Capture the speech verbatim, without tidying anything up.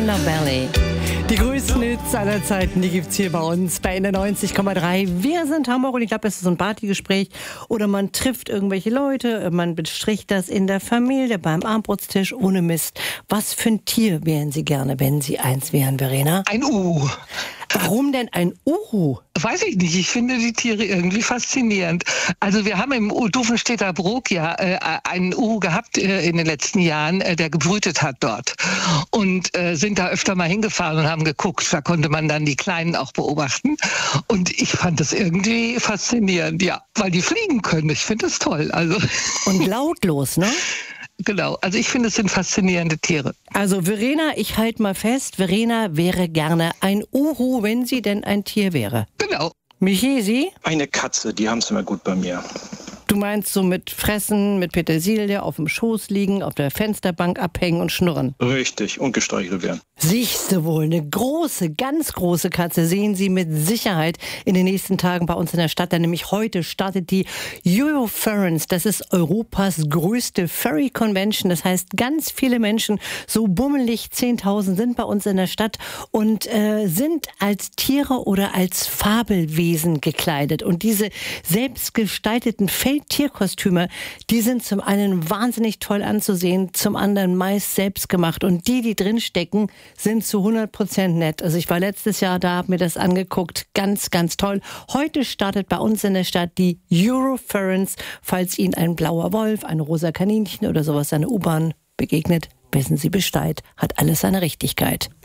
Thunder Valley. Die größten Hits aller Zeiten, die gibt's hier bei uns bei N R neunzig Komma drei. Wir sind Hamburg und ich glaube, es ist so ein Partygespräch oder man trifft irgendwelche Leute, man bestricht das in der Familie, beim Abendbrotstisch, ohne Mist. Was für ein Tier wären Sie gerne, wenn Sie eins wären, Verena? Ein Uhu. Warum denn ein Uhu? Weiß ich nicht, ich finde die Tiere irgendwie faszinierend. Also wir haben im Dufenstädter Brook ja äh, einen Uhu gehabt äh, in den letzten Jahren, äh, der gebrütet hat dort. Und äh, sind da öfter mal hingefahren und haben geguckt. Da konnte man dann die Kleinen auch beobachten. Und ich fand das irgendwie faszinierend, ja, weil die fliegen können. Ich finde das toll. Also. Und lautlos, ne? Genau, also ich finde, es sind faszinierende Tiere. Also Verena, ich halte mal fest, Verena wäre gerne ein Uhu, wenn sie denn ein Tier wäre. Genau. Michi, Sie? Eine Katze, die haben es immer gut bei mir. Du meinst so mit Fressen, mit Petersilie, auf dem Schoß liegen, auf der Fensterbank abhängen und schnurren? Richtig, und gestreichelt werden. Siehste wohl, eine große, ganz große Katze sehen Sie mit Sicherheit in den nächsten Tagen bei uns in der Stadt. Denn nämlich heute startet die Eurofurence. Das ist Europas größte Furry Convention. Das heißt, ganz viele Menschen, so bummelig zehntausend, sind bei uns in der Stadt und äh, sind als Tiere oder als Fabelwesen gekleidet. Und diese selbstgestalteten Feldtierkostüme, die sind zum einen wahnsinnig toll anzusehen, zum anderen meist selbst gemacht. Und die, die drin stecken, sind zu hundert Prozent nett. Also ich war letztes Jahr da, habe mir das angeguckt. Ganz, ganz toll. Heute startet bei uns in der Stadt die Eurofurence. Falls Ihnen ein blauer Wolf, ein rosa Kaninchen oder sowas, eine U-Bahn begegnet, wissen Sie Bescheid. Hat alles seine Richtigkeit.